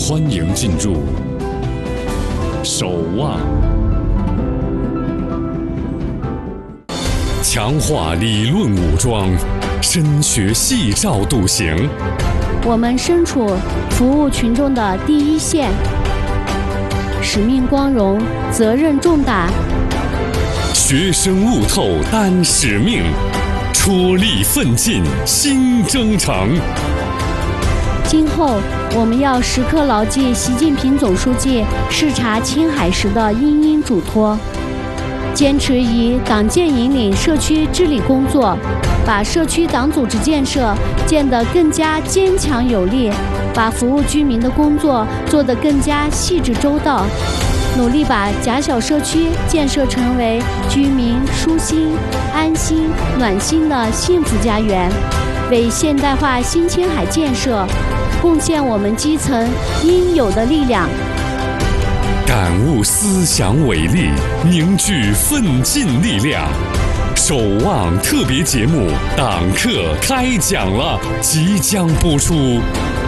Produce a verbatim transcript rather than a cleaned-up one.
欢迎进入守望，强化理论武装，深学细照笃行。 我们身处服务群众的第一线，使命光荣，责任重大。 学生悟透担使命，出力奋进新征程。 今后我们要时刻牢记习近平总书记视察青海时的殷殷嘱托，坚持以党建引领社区治理工作，把社区党组织建设建得更加坚强有力，把服务居民的工作做得更加细致周到，努力把狭小社区建设成为居民舒心、安心、暖心的幸福家园，为现代化新青海建设贡献我们基层应有的力量。 感悟思想伟力，凝聚奋进力量。守望特别节目《党课》开讲了，即将播出。